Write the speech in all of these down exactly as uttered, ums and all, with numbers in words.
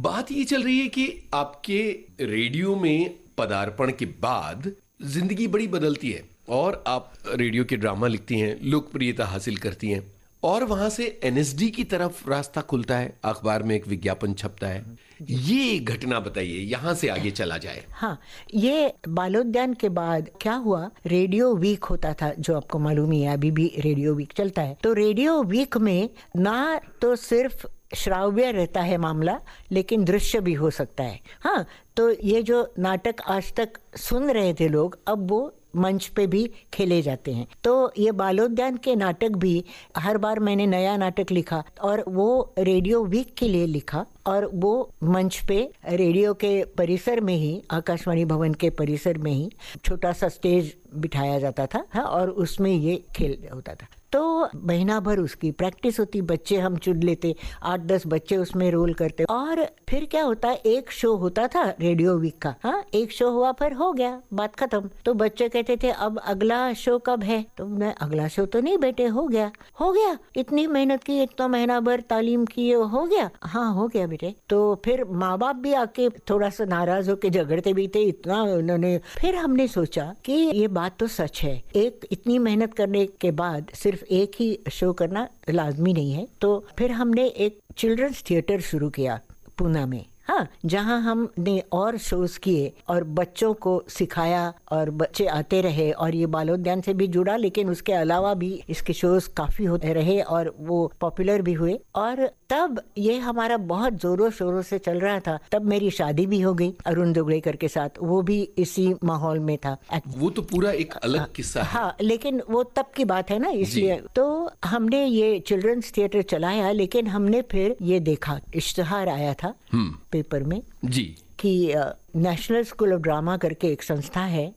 बात ये चल रही है कि आपके रेडियो में पदार्पण के बाद जिंदगी बड़ी बदलती है और आप रेडियो के ड्रामा लिखती हैं, लोकप्रियता हासिल करती हैं और वहां से एनएसडी की तरफ रास्ता खुलता है, अखबार में एक विज्ञापन छपता है। ये घटना बताइए, यहाँ से आगे चला जाए। हाँ, ये बालोद्यान के बाद क्या हुआ, रेडियो वीक होता था, जो आपको मालूम ही है, अभी भी रेडियो वीक चलता है। तो रेडियो वीक में ना तो सिर्फ श्राव्य रहता है मामला, लेकिन दृश्य भी हो सकता है। हाँ, तो ये जो नाटक आज तक सुन रहे थे लोग, अब वो मंच पे भी खेले जाते हैं। तो ये बालोद्यान के नाटक भी, हर बार मैंने नया नाटक लिखा और वो रेडियो वीक के लिए लिखा और वो मंच पे रेडियो के परिसर में ही, आकाशवाणी भवन के परिसर में ही छोटा सा स्टेज बिठाया जाता था। हाँ, और उसमें ये खेल होता था। तो महीना भर उसकी प्रैक्टिस होती, बच्चे हम चुन लेते, आठ दस बच्चे उसमें रोल करते और फिर क्या होता, एक शो होता था रेडियो वीक का। हाँ, एक शो हुआ, फिर हो गया, बात खत्म। तो बच्चे कहते थे अब अगला शो कब है? तो मैं, अगला शो तो नहीं बेटे, हो गया हो गया इतनी मेहनत की, इतना महीना भर तालीम की, हो गया। हाँ, हो गया बेटे। तो फिर माँ बाप भी आके थोड़ा सा नाराज होके झगड़ते भी थे, इतना उन्होंने। फिर हमने सोचा कि ये बात तो सच है, एक इतनी मेहनत करने के बाद सिर्फ एक ही शो करना लाजमी नहीं है। तो फिर हमने एक चिल्ड्रंस थिएटर शुरू किया पूना में। हाँ, जहाँ हमने और शोज किए और बच्चों को सिखाया और बच्चे आते रहे और ये बालोद्यान से भी जुड़ा, लेकिन उसके अलावा भी इसके शोज काफी होते रहे और वो पॉपुलर भी हुए। और तब ये हमारा बहुत जोरों शोरों से चल रहा था। तब मेरी शादी भी हो गई अरुण जोगड़ेकर के साथ, वो भी इसी माहौल में था। वो तो पूरा एक अलग किस्सा है। हाँ, लेकिन वो तब की बात है ना, इसलिए। तो हमने ये चिल्ड्रंस थिएटर चलाया, लेकिन हमने फिर ये देखा, इश्तिहार आया था पेपर में जी कि नेशनल स्कूल ऑफ ड्रामा करके एक संस्था है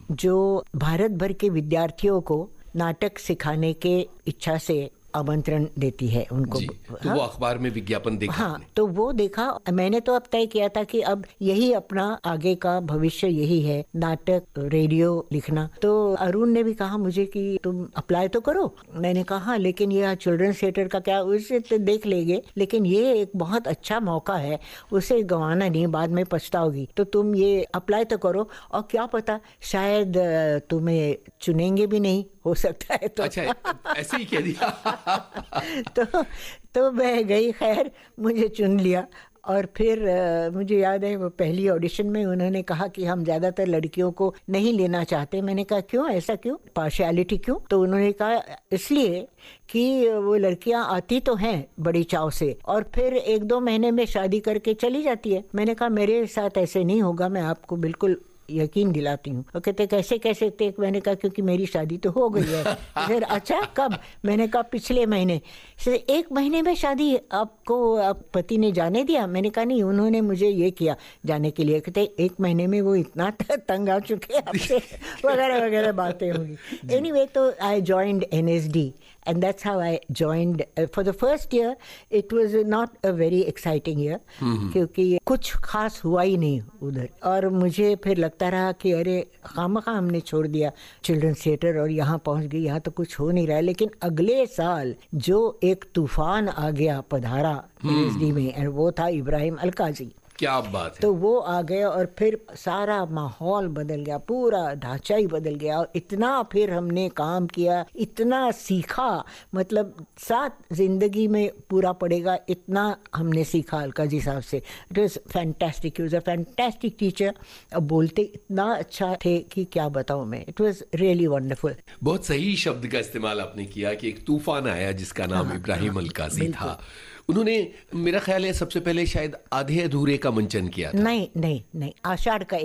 जो भारत भर के विद्यार्थियों को नाटक सिखाने के इच्छा से आमंत्रण देती है उनको। तो हाँ? वो अखबार में विज्ञापन देखा। हाँ, तो वो देखा। मैंने तो अब तय किया था कि अब यही अपना आगे का भविष्य यही है, नाटक, रेडियो लिखना। तो अरुण ने भी कहा मुझे कि तुम अप्लाई तो करो। मैंने कहा हाँ, लेकिन ये चिल्ड्रंस थिएटर का क्या, उसे तो देख लेंगे, लेकिन ये एक बहुत अच्छा मौका है, उसे गंवाना नहीं, बाद में पछताओगी। तो तुम ये अप्लाई तो करो, और क्या पता शायद तुम्हें चुनेंगे भी नहीं, हो सकता है। तो अच्छा, ऐसे ही कह दिया। तो तो मैं गई, खैर मुझे चुन लिया। और फिर आ, मुझे याद है वो पहली ऑडिशन में उन्होंने कहा कि हम ज़्यादातर लड़कियों को नहीं लेना चाहते। मैंने कहा क्यों, ऐसा क्यों, पार्शियलिटी क्यों? तो उन्होंने कहा इसलिए कि वो लड़कियां आती तो हैं बड़ी चाव से और फिर एक दो महीने में शादी करके चली जाती है। मैंने कहा मेरे साथ ऐसे नहीं होगा, मैं आपको बिल्कुल यकीन दिलाती हूँ। वो कहते कैसे कैसे थे? मैंने कहा क्योंकि मेरी शादी तो हो गई है। फिर अच्छा कब? मैंने कहा पिछले महीने। एक महीने में शादी आपको आप पति ने जाने दिया? मैंने कहा नहीं, उन्होंने मुझे ये किया जाने के लिए। कहते एक महीने में वो इतना तंग आ चुके हैं आपसे, वगैरह वगैरह बातें होंगी। एनीवे, तो I joined NSD and that's how I joined. Uh, for the first year it was not a very exciting year क्योंकि कुछ खास हुआ ही नहीं उधर, और मुझे फिर लगता रहा कि अरे खामखा हमने छोड़ दिया चिल्ड्रंस थिएटर और यहाँ पहुँच गई, यहाँ तो कुछ हो नहीं रहा है। लेकिन अगले साल जो एक तूफान आ गया, पधारा एनएसडी में, और वो था इब्राहिम अलकाजी। क्या बात है। तो वो आ गया और फिर सारा माहौल बदल गया, पूरा ढांचा ही बदल गया। और इतना फिर हमने काम किया, इतना सीखा, मतलब साथ जिंदगी में पूरा पड़ेगा इतना हमने सीखा अलका जी साहब से। It was fantastic, he was a fantastic teacher. अब बोलते इतना अच्छा थे कि क्या बताऊं मैं। It was really wonderful. बहुत सही शब्द का इस्तेमाल आपने किया कि एक तूफान आया जिसका नाम हाँ, इब्राहिम हाँ, अलकाजी था। उन्होंने, मेरा ख्याल है सबसे पहले शायद आधे अधूरे का मंचन किया था। नहीं नहीं नहीं, आषाढ़ का